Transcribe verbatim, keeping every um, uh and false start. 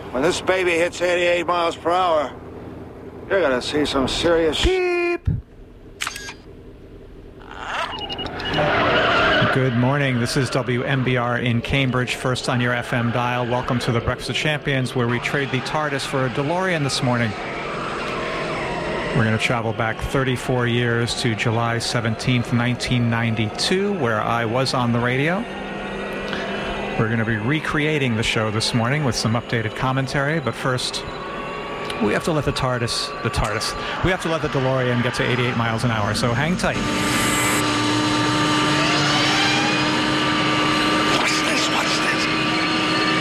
when this baby hits eighty-eight miles per hour, you're gonna see some serious... Beep! Good morning. This is W M B R in Cambridge, first on your F M dial. Welcome to the Breakfast of Champions, where we trade the TARDIS for a DeLorean this morning. We're going to travel back thirty-four years to July seventeenth, nineteen ninety-two, where I was on the radio. We're going to be recreating the show this morning with some updated commentary, but first, we have to let the TARDIS, the TARDIS, we have to let the DeLorean get to eighty-eight miles an hour, so hang tight.